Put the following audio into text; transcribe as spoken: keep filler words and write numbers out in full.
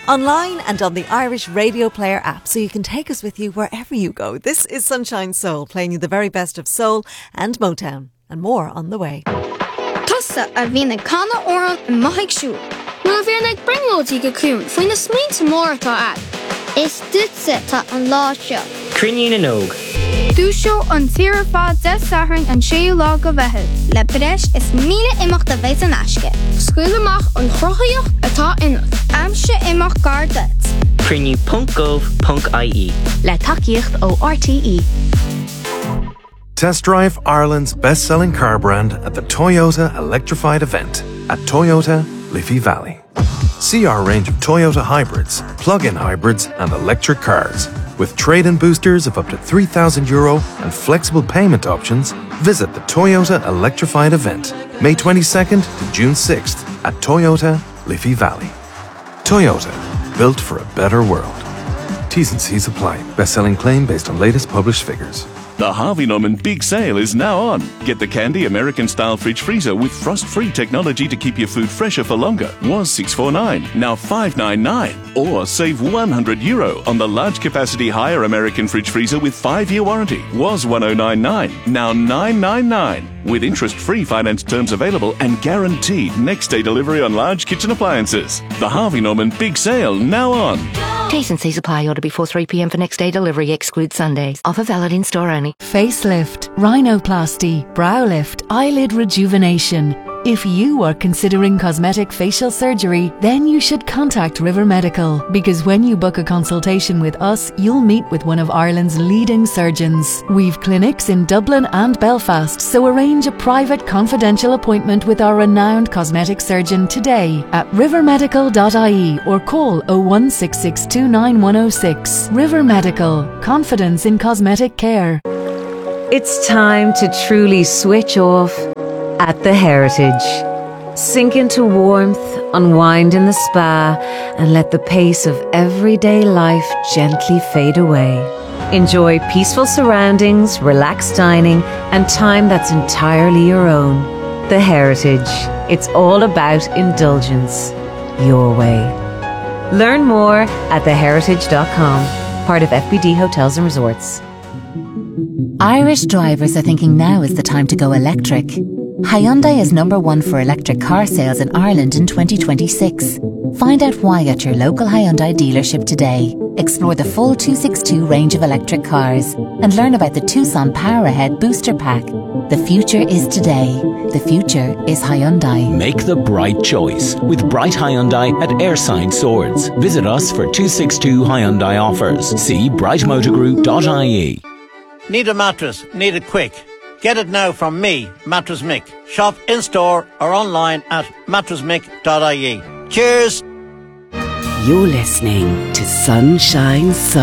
online and on the Irish Radio Player app, so you can take us with you wherever you go. This is Sunshine Soul, playing you the very best of soul and Motown, and more on the way. Tusa a bhína cana oran in maithig siúl. Nuair bhíar ag bringlóidí go cún faoin na smínta mór atá ad. Is dúitse tá an lá seo. Crinne na nóg. Dúseo an tíre fád de sathrainn an séú lá go bheithid. Le breis is míle imeacht a bheith an aisce. Scuil amach an chrochaíocht atá inach. Amse imeacht gar duit. Crinne punt gov punt I E. Le takeíocht ó R T E. Test drive Ireland's best-selling car brand at the Toyota Electrified event at Toyota Liffey Valley. See our range of Toyota hybrids, plug-in hybrids and electric cars. With trade-in boosters of up to three thousand euro and flexible payment options, visit the Toyota Electrified event, May twenty-second to June sixth at Toyota Liffey Valley. Toyota, built for a better world. T's and C's apply. Best-selling claim based on latest published figures. The Harvey Norman Big Sale is now on. Get the Candy American-style fridge freezer with frost-free technology to keep your food fresher for longer. Was six forty-nine, now five ninety-nine. Or save one hundred euro on the large-capacity higher American fridge freezer with five-year warranty. Was one thousand ninety-nine, now nine ninety-nine. With interest-free finance terms available and guaranteed next-day delivery on large kitchen appliances. The Harvey Norman Big Sale now on. T's and C's apply. Order before three p.m. for next day delivery. Exclude Sundays. Offer valid in store only. Facelift, rhinoplasty, brow lift, eyelid rejuvenation. If you are considering cosmetic facial surgery, then you should contact River Medical, because when you book a consultation with us, you'll meet with one of Ireland's leading surgeons. We've clinics in Dublin and Belfast, so arrange a private confidential appointment with our renowned cosmetic surgeon today at river medical dot I E or call oh one six six two nine one oh six. River Medical, confidence in cosmetic care. It's time to truly switch off at the Heritage. Sink into warmth, unwind in the spa, and let the pace of everyday life gently fade away. Enjoy peaceful surroundings, relaxed dining, and time that's entirely your own. The Heritage. It's all about indulgence. Your way. Learn more at the heritage dot com, part of F B D Hotels and Resorts. Irish drivers are thinking now is the time to go electric. Hyundai is number one for electric car sales in Ireland in twenty twenty-six. Find out why at your local Hyundai dealership today. Explore the full two sixty-two range of electric cars and learn about the Tucson Power Ahead Booster Pack. The future is today. The future is Hyundai. Make the bright choice with Bright Hyundai at Airside Swords. Visit us for two sixty-two Hyundai offers. See bright motor group dot I E. Need a mattress? Need it quick? Get it now from me, Mattress Mick. Shop in-store or online at mattress mick dot I E. Cheers! You're listening to Sunshine Soul.